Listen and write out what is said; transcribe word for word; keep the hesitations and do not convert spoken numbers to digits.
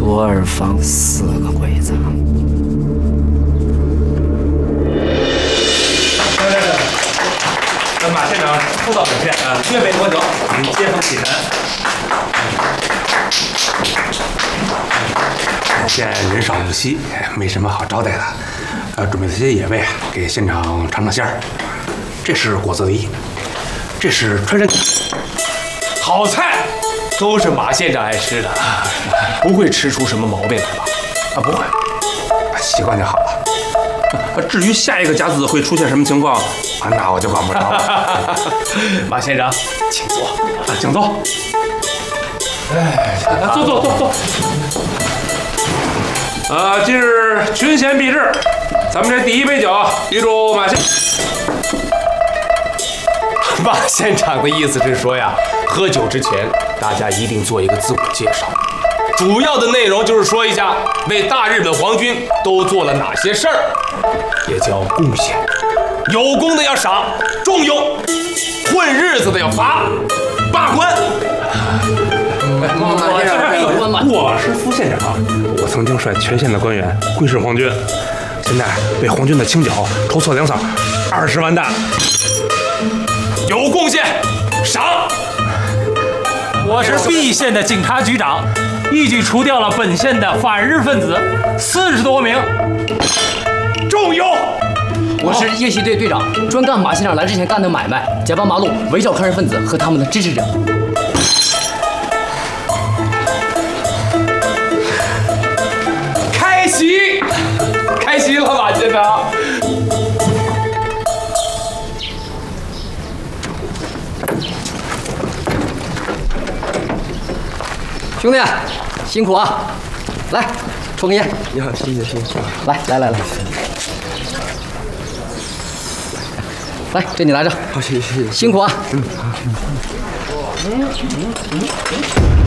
不二放四个鬼子。 那马县长初到本县，呃，约没多久，您接风启尘。 本县人少物稀，没什么好招待的，呃，准备了些野味给县长尝尝鲜儿。这是果子狸，这是穿山甲， 好菜，都是马县长爱吃的，不会吃出什么毛病来吧？ 啊，不会，习惯就好了。至于下一个甲子会出现什么情况，啊，那我就管不着了。 马县长，请坐， 啊，请坐。 哎，坐坐坐坐。 呃，今日群贤毕至，咱们这第一杯酒，预祝马县。 马县长的意思是说呀，喝酒之前，大家一定做一个自我介绍。主要的内容就是说一下为大日本皇军都做了哪些事儿，也叫贡献。有功的要赏，重用；混日子的要罚，罢官。 我是副县长，我曾经率全县的官员挥师皇军，现在为皇军的清剿筹措粮草二十万担。 有贡献，赏。 我是 B 县的警察局长。一举除掉了本县的反日分子四十多名， 重用。 我是夜袭队队长，专干马县长来之前干的买卖，假扮马路围剿抗日分子和他们的支持者。 开席，开席了，马县长。 兄弟，辛苦啊！来，抽根烟。 你好，谢谢谢谢。 来来来来，来，这你拿着。 好，谢谢谢谢。 辛苦啊！ 嗯，好。嗯嗯嗯。